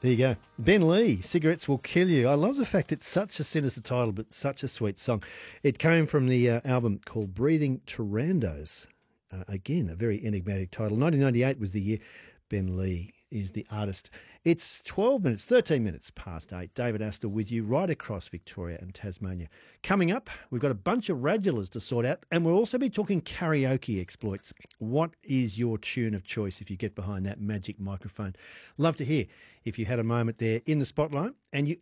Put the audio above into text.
There you go. Ben Lee, Cigarettes Will Kill You. I love the fact it's such a sinister title, but such a sweet song. It came from the album called Breathing Tarandos. Again, a very enigmatic title. 1998 was the year. Ben Lee is the artist. It's 13 minutes past 8. David Astor with you right across Victoria and Tasmania. Coming up, we've got a bunch of radulars to sort out, and we'll also be talking karaoke exploits. What is your tune of choice if you get behind that magic microphone? Love to hear if you had a moment there in the spotlight and you